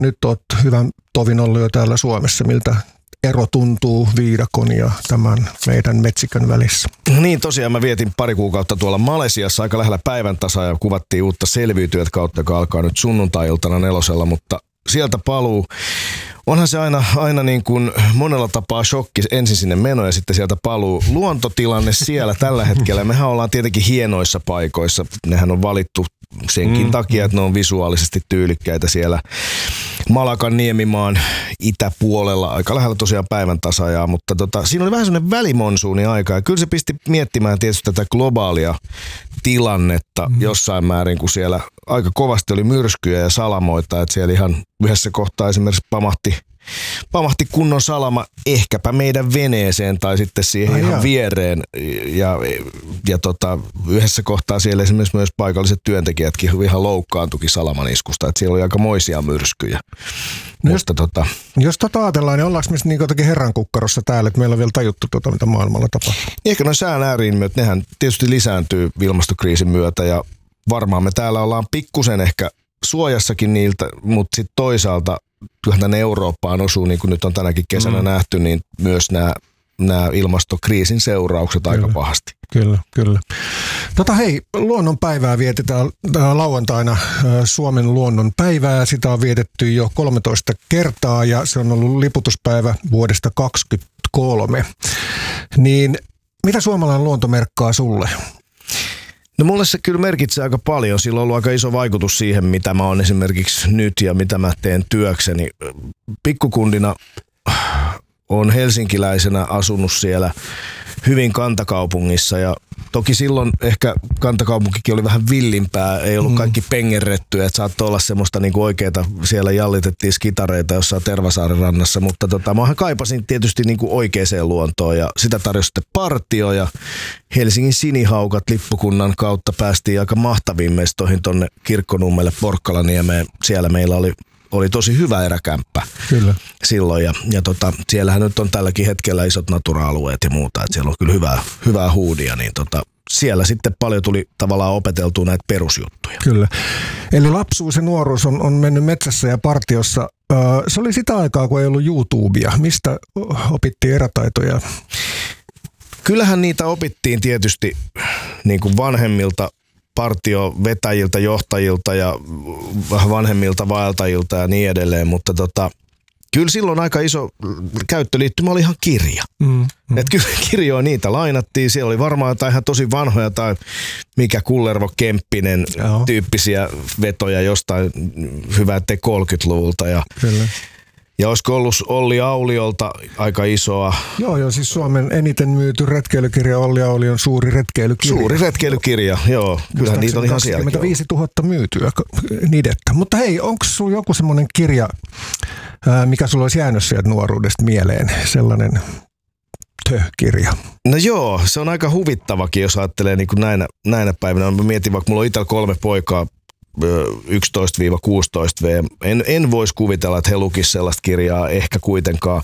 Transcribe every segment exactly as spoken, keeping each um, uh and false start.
nyt oot hyvän tovin ollut jo täällä Suomessa. Miltä ero tuntuu viidakon ja tämän meidän metsikön välissä? Niin tosiaan mä vietin pari kuukautta tuolla Malesiassa aika lähellä päivän tasaa ja kuvattiin uutta Selviytyjät kautta, joka alkaa nyt sunnuntai-iltana nelosella, mutta sieltä paluu. Onhan se aina, aina niin kuin monella tapaa shokki ensin sinne meno ja sitten sieltä paluu. Luontotilanne siellä tällä hetkellä. Mehän ollaan tietenkin hienoissa paikoissa. Nehän on valittu senkin mm. takia, että ne on visuaalisesti tyylikkäitä siellä Malakan niemimaan itäpuolella. Aika lähellä tosiaan päivän tasajaa, mutta tota, siinä oli vähän semmoinen välimonsuuni aika. Ja kyllä se pisti miettimään tietysti tätä globaalia tilannetta mm. jossain määrin, kun siellä aika kovasti oli myrskyjä ja salamoita. Että siellä ihan yhdessä kohtaa esimerkiksi pamahti, pamahti kunnon salama ehkäpä meidän veneeseen tai sitten siihen Ai ihan jaa. viereen. Ja, ja tota, yhdessä kohtaa siellä esimerkiksi myös paikalliset työntekijätkin ihan loukkaantuikin salaman iskusta. Että siellä oli aika moisia myrskyjä. No Mutta, jos, tota, jos tota ajatellaan, niin ollaanko me niin jotenkin herran kukkarossa täällä, että meillä on vielä tajuttu, tota, mitä maailmalla tapahtuu? Ehkä noin sään ääriilmiöt, nehän tietysti lisääntyy ilmastokriisin myötä ja varmaan me täällä ollaan pikkusen ehkä suojassakin niiltä, mutta sitten toisaalta kyllähän tänne Eurooppaan osuu, niin kuin nyt on tänäkin kesänä mm. nähty, niin myös nämä nämä ilmastokriisin seuraukset kyllä, aika pahasti. Kyllä, kyllä. Tota hei, luonnonpäivää vietetään lauantaina, Suomen luonnon päivää. Sitä on vietetty jo kolmetoista kertaa ja se on ollut liputuspäivä vuodesta kaksikymmentäkolme. Niin mitä suomalainen luonto merkkaa sulle? No mulle se kyllä merkitsee aika paljon. Sillä on ollut aika iso vaikutus siihen, mitä mä oon esimerkiksi nyt ja mitä mä teen työkseni. Pikkukundina on helsinkiläisenä asunut siellä hyvin kantakaupungissa ja toki silloin ehkä kantakaupunkikin oli vähän villimpää, ei ollut kaikki pengerrettyä, että saattoi olla semmoista niinku oikeeta, siellä jallitettiin skitareita jossain Tervasaaren rannassa, mutta tota, mähän kaipasin tietysti niinku oikeaan luontoon ja sitä tarjosi sitten partio ja Helsingin Sinihaukat lippukunnan kautta päästiin aika mahtaviin mestoihin tonne Kirkkonummelle Porkkalaniemeen, siellä meillä oli Oli tosi hyvä eräkämppä kyllä. silloin ja, ja tota, siellähän nyt on tälläkin hetkellä isot natura-alueet ja muuta, että siellä on kyllä hyvää, hyvää huudia, niin tota, siellä sitten paljon tuli tavallaan opeteltua näitä perusjuttuja. Kyllä. Eli lapsuus ja nuoruus on, on mennyt metsässä ja partiossa. Se oli sitä aikaa, kun ei ollut YouTubea. Mistä opittiin erätaitoja? Kyllähän niitä opittiin tietysti niin kuin vanhemmilta partiovetäjiltä, johtajilta ja vähän vanhemmilta vaeltajilta ja niin edelleen, mutta tota, kyllä silloin aika iso käyttöliittymä oli ihan kirja. Mm, mm. Et kyllä kirjoja niitä lainattiin, siellä oli varmaan jotain ihan tosi vanhoja tai mikä Kullervo Kemppinen Joo. tyyppisiä vetoja jostain hyvää te kolmekymmentäluvulta ja kyllä. Ja olisiko ollut Olli Auliolta aika isoa? Joo, joo, siis Suomen eniten myyty retkeilykirja Olli Aulion suuri retkeilykirja. Suuri retkeilykirja, joo. Kyllähän niitä on ihan sielläkin. kaksikymmentäviisi tuhatta myytyä nidettä. Mutta hei, onko sulla joku semmoinen kirja, mikä sulla olisi jäänyt sieltä nuoruudesta mieleen, sellainen tö-kirja? No joo, se on aika huvittavakin, jos ajattelee niin kuin näinä, näinä päivinä. Mä mietin, vaikka mulla on itsellä kolme poikaa, yksitoista kuusitoista vuotiaat. En, en voisi kuvitella, että he lukisivat sellaista kirjaa ehkä kuitenkaan.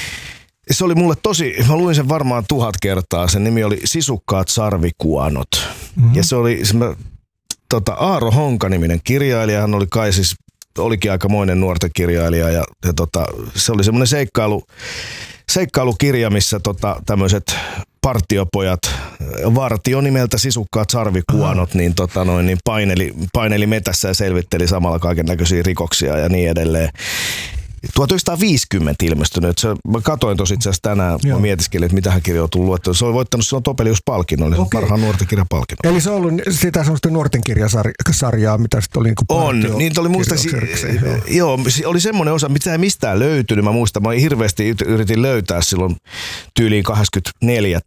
Se oli mulle tosi, mä luin sen varmaan tuhat kertaa. Sen nimi oli Sisukkaat sarvikuonot. Mm-hmm. Ja se oli se, tota, Aaro Honka-niminen kirjailija. Hän oli kai siis, olikin aikamoinen nuorten kirjailija. Ja, ja tota, se oli semmoinen seikkailu, seikkailukirja, missä tota, tämmöiset partiopojat, vartio nimeltä Sisukkaat sarvikuonot, niin, tota noin, niin paineli, paineli metässä ja selvitteli samalla kaiken näköisiä rikoksia ja niin edelleen. tuhatyhdeksänsataaviisikymmentä ilmestynyt. Se, mä katoin tosi itse asiassa tänään, Joo. mä mietiskelin, että mitähän kirjoja on tullut. Se oli voittanut silloin Topelius-palkinnon, eli okay. parhaan nuorten kirjapalkinnon. Eli se on ollut sitä semmoista nuorten kirjasarjaa, mitä sitten oli niin kuin On, niin oli muistaakseni, joo, oli semmoinen osa, mitä ei mistään löytynyt. Mä muistan, mä hirveästi yritin löytää silloin tyyliin kahdeskymmenesneljäs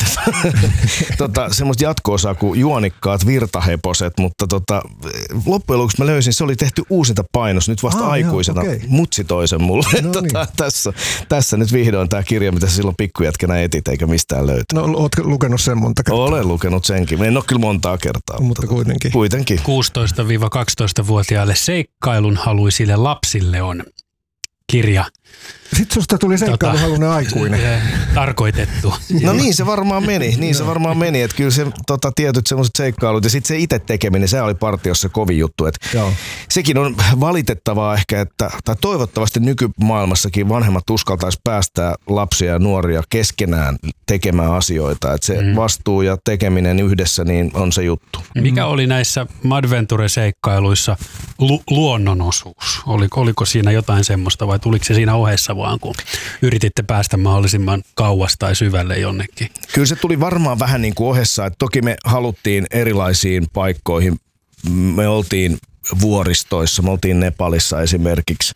tota, semmoista jatko-osaa kuin Juonikkaat virtaheposet, mutta tota, loppujen lopuksi mä löysin, se oli tehty uusinta painos, nyt vasta ah, aikuisena. Joo, okay. Mutsi toisen mulle. No tota, niin. tässä, tässä nyt vihdoin tämä kirja, mitä sä silloin pikkujätkänä etit, eikä mistään löyty. No ootko lukenut sen monta kertaa? Olen lukenut senkin. En ole kyllä montaa kertaa. Mutta tota, kuitenkin. kuitenkin. kuusitoista kaksitoista-vuotiaille seikkailun haluisille lapsille on kirja. Sitten susta tuli seikkailuhaluinen aikuinen. Tarkoitettu. No niin se varmaan meni, niin se varmaan meni, että kyllä se tota, tietyt semmoiset seikkailut ja sitten se itse tekeminen, se oli partiossa kovin juttu. Että sekin on valitettavaa ehkä, että, tai toivottavasti nykymaailmassakin vanhemmat uskaltaisi päästää lapsia ja nuoria keskenään tekemään asioita. Että se mm. vastuu ja tekeminen yhdessä niin on se juttu. Mikä oli näissä Madventure-seikkailuissa lu- luonnonosuus? Oliko, oliko siinä jotain semmoista vai tuliko se siinä ohessa vaan, kun yrititte päästä mahdollisimman kauas tai syvälle jonnekin? Kyllä se tuli varmaan vähän niin kuin ohessa, että toki me haluttiin erilaisiin paikkoihin. Me oltiin vuoristoissa, me oltiin Nepalissa esimerkiksi.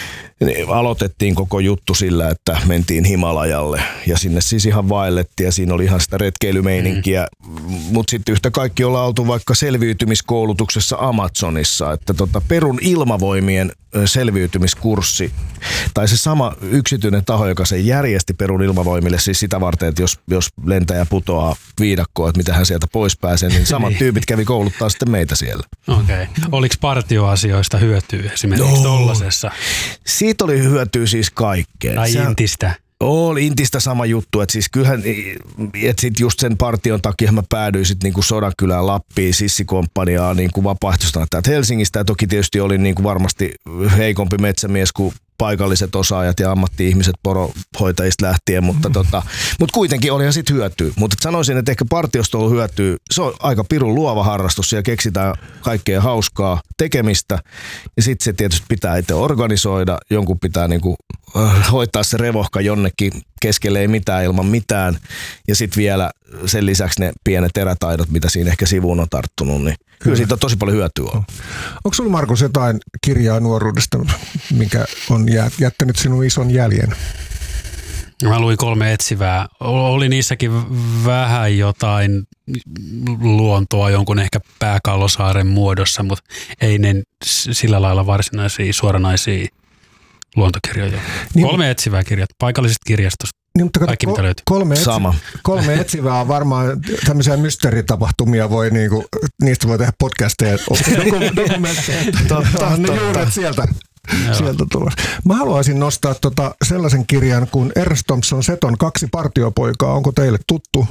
Aloitettiin koko juttu sillä, että mentiin Himalajalle ja sinne siis ihan vaellettiin ja siinä oli ihan sitä retkeilymeininkiä. Mm. Mutta sitten yhtä kaikki ollaan oltu vaikka selviytymiskoulutuksessa Amazonissa, että tota Perun ilmavoimien selviytymiskurssi tai se sama yksityinen taho, joka se järjesti Perun ilmavoimille siis sitä varten, että jos, jos lentäjä putoaa viidakkoon, että mitä hän sieltä pois pääsee, niin samat tyypit kävi kouluttaa sitten meitä siellä. Okei. Okay. Oliko partioasioista hyötyä esimerkiksi no. tollasessa? Siitä oli hyötyä siis kaikkeen. Tai Intistä. Oli Intistä sama juttu, että siis kyllähän, että sit just sen partion takia mä päädyin sit niinku Sodankylään Lappiin sissikomppaniaan niinku vapaaehtoisena täältä Helsingistä ja toki tietysti olin niinku varmasti heikompi metsämies kuin paikalliset osaajat ja ammatti-ihmiset porohoitajista lähtien, mutta tota, mut kuitenkin olihan sit hyötyä. Mutta sanoisin, että ehkä partiosta on hyötyä. Se on aika pirun luova harrastus, siellä keksitään kaikkea hauskaa tekemistä ja sitten se tietysti pitää itse organisoida, jonkun pitää niinku hoitaa se revohka jonnekin keskelle ei mitään ilman mitään ja sitten vielä sen lisäksi ne pienet erätaidot, mitä siinä ehkä sivuun on tarttunut, niin kyllä, kyllä siitä on tosi paljon hyötyä. Onko sulla, Markus, jotain kirjaa nuoruudesta, mikä on jättänyt sinun ison jäljen? Mä luin Kolme etsivää. Oli niissäkin vähän jotain luontoa jonkun ehkä Pääkallosaaren muodossa, mutta ei ne sillä lailla varsinaisia suoranaisia luontokirjoja. Niin, kolme etsivää kirjat, paikallisesta kirjastosta. Niin, mutta kaikki mitä löytyy. Kolme, etsi- Sama. kolme etsivää on varmaan tämmöisiä mysteeritapahtumia, voi niinku, niistä voi tehdä podcasteja, dokumentteja. Totta, ne juuret sieltä. Sieltä tulos. Mä haluaisin nostaa tota sellaisen kirjan kuin Ernst Thompson Seton Kaksi partiopoikaa. Onko teille tuttu?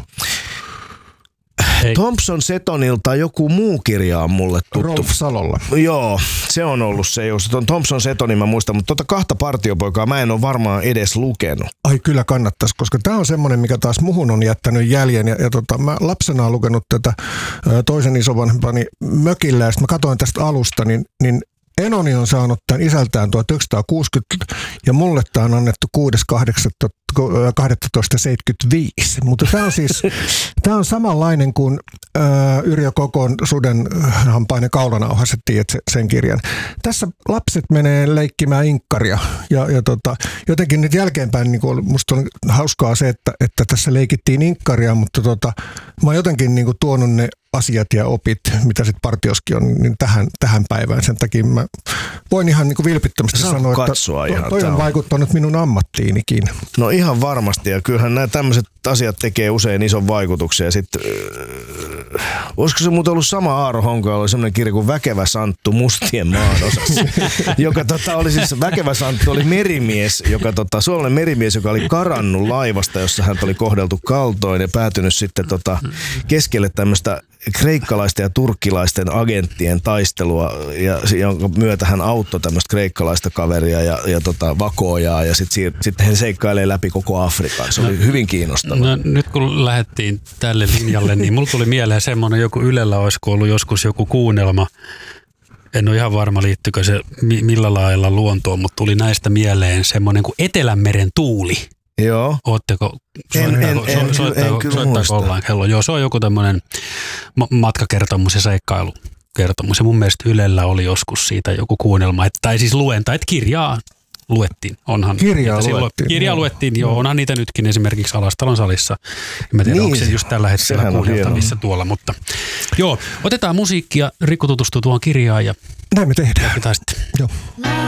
Hei. Thompson Setonilta joku muu kirja on mulle tuttu. Rolf Salolla. Joo, se on ollut se. Jos on Thompson Setonin mä muistan, mutta tota kahta partiopoikaa mä en ole varmaan edes lukenut. Ai kyllä kannattaisi, koska tää on semmoinen, mikä taas muhun on jättänyt jäljen. Ja, ja tota, mä lapsena olen lukenut tätä toisen isovanhempani mökillä ja sitten mä katsoin tästä alusta, niin, niin Enoni on saanut tämän isältään tuhatyhdeksänsataakuusikymmentä ja mulle tämä on annettu kuudes kahdestoista seitsemänkymmentäviisi. Mutta tämä on siis tämä on samanlainen kuin äh, Yrjö Kokon Suden hampainen kaulanauha, se tiedät sen kirjan. Tässä lapset menee leikkimään inkkaria ja, ja tota, jotenkin nyt jälkeenpäin niin kuin musta on hauskaa se, että, että tässä leikittiin inkkaria, mutta tota, mä oon jotenkin niin kuin tuonut ne asiat ja opit, mitä sitten partioskin on, niin tähän, tähän päivään. Sen takia mä voin ihan niin kuin vilpittömästi sanoa, että to, toi on vaikuttanut minun ammattiinikin. No ihan varmasti, ja kyllähän nämä tämmöiset asiat tekee usein ison vaikutuksen. Ja sitten, äh, olisiko se muuten ollut sama Aaro Honka, oli semmoinen kirja kuin Väkevä Santtu Mustien maanosassa, joka tota, oli siis, Väkevä Santtu oli merimies, joka tota, suomalainen merimies, joka oli karannut laivasta, jossa hän oli kohdeltu kaltoin ja päätynyt sitten tota, keskelle tämmöistä kreikkalaisten ja turkkilaisten agenttien taistelua, ja jonka myötä hän auttoi tämmöistä kreikkalaista kaveria ja, ja tota, vakoojaa, ja sitten sit he seikkailee läpi koko Afrikan. Se oli no, hyvin kiinnostavaa. No, nyt kun lähdettiin tälle linjalle, niin mulla tuli mieleen semmoinen, joku Ylellä olisiko ollut joskus joku kuunnelma. En ole ihan varma, liittyykö se millä lailla luontoon, mutta tuli näistä mieleen semmoinen kuin Etelänmeren tuuli. Joo. Ootteko, en, en, en, soittaako, en kyllä soittaako ollaan kello? Joo, se on joku tämmöinen matkakertomus ja seikkailukertomus. Ja mun mielestä Ylellä oli joskus siitä joku kuunnelma, että, tai siis luenta, että kirjaa luettiin. Onhan kirjaa luettiin. Kirjaa luettiin, joo, onhan niitä nytkin esimerkiksi Alastalon salissa. En mä tiedä, niin, onko se just tällä hetkellä kuunneltavissa tuolla, mutta joo, otetaan musiikkia, Riku tutustuu tuohon kirjaan ja näin me tehdään. Jatketaan sitten. Joo.